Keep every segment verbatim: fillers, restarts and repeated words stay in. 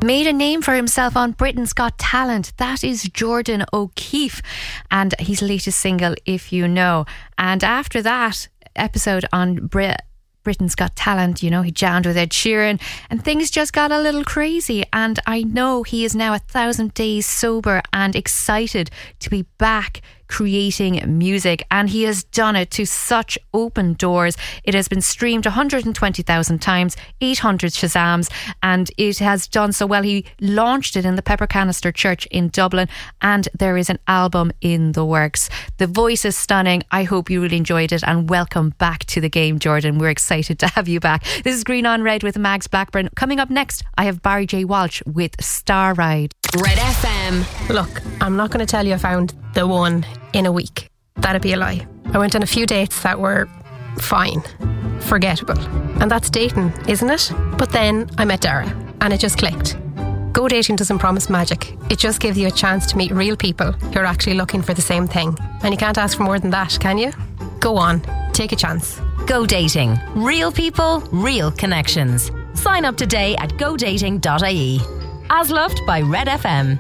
Made a name for himself on Britain's Got Talent. That is Jordan O'Keefe and his latest single, If You Know. And after that episode on Brit Britain's Got Talent, you know, he jammed with Ed Sheeran and things just got a little crazy. And I know he is now a thousand days sober and excited to be back creating music, and he has done it to such open doors. It has been streamed one hundred twenty thousand times, eight hundred Shazams, and it has done so well. He launched it in the Pepper Canister Church in Dublin, and there is an album in the works. The voice is stunning. I hope you really enjoyed it, and welcome back to the game, Jordan. We're excited to have you back. This is Green on Red with Mags Blackburn. Coming up next, I have Barry J. Walsh with Star Ride. Red F M. Look, I'm not going to tell you I found the one in a week. That'd be a lie. I went on a few dates that were fine, forgettable. And that's dating, isn't it? But then I met Dara and it just clicked. Go dating doesn't promise magic. It just gives you a chance to meet real people who are actually looking for the same thing. And you can't ask for more than that, can you? Go on, take a chance. Go dating. Real people, real connections. Sign up today at go dating dot I E. As loved by Red F M.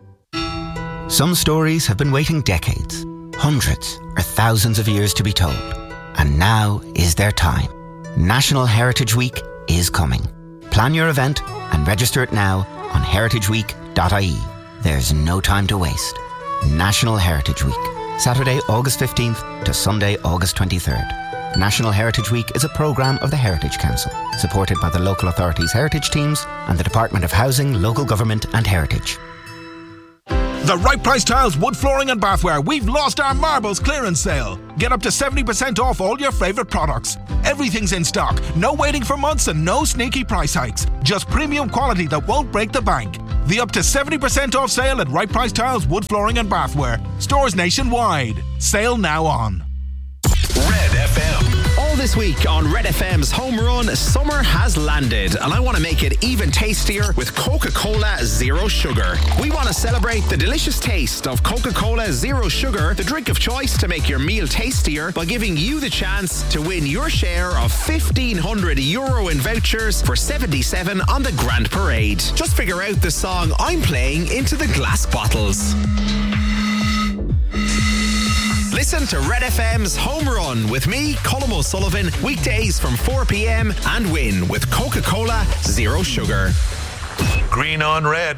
Some stories have been waiting decades, hundreds or thousands of years to be told. And now is their time. National Heritage Week is coming. Plan your event and register it now on heritage week dot I E. There's no time to waste. National Heritage Week, Saturday, August fifteenth to Sunday, August twenty-third. National Heritage Week is a programme of the Heritage Council, supported by the local authorities' heritage teams and the Department of Housing, Local Government and Heritage. The Right Price Tiles, wood flooring and bathware. We've lost our marbles clearance sale. Get up to seventy percent off all your favourite products. Everything's in stock. No waiting for months and no sneaky price hikes. Just premium quality that won't break the bank. The up to seventy percent off sale at Right Price Tiles, wood flooring and bathware. Stores nationwide. Sale now on. Red F M. All this week on Red F M's Home Run, summer has landed, and I want to make it even tastier with Coca-Cola Zero Sugar. We want to celebrate the delicious taste of Coca-Cola Zero Sugar, the drink of choice to make your meal tastier, by giving you the chance to win your share of fifteen hundred euro in vouchers for seventy-seven on the Grand Parade. Just figure out the song I'm playing into the glass bottles. Listen to Red F M's Home Run with me, Colm O'Sullivan, weekdays from four p.m. and win with Coca-Cola Zero Sugar. Green on Red.